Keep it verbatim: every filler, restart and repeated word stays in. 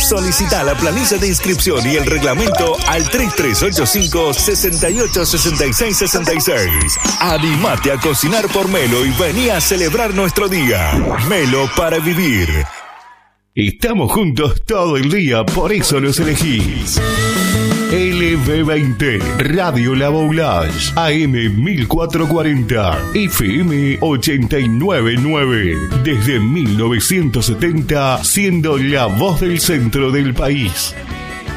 Solicita la planilla de inscripción y el reglamento al tres tres ocho cinco, seis ocho seis seis seis seis. Animate a cocinar por Melo y vení a celebrar nuestro día. Melo para vivir. Estamos juntos todo el día, por eso los elegís. L B veinte, Radio La Boulage, A M mil cuatrocientos cuarenta, F M ochenta y nueve punto nueve. Desde mil novecientos setenta, siendo la voz del centro del país.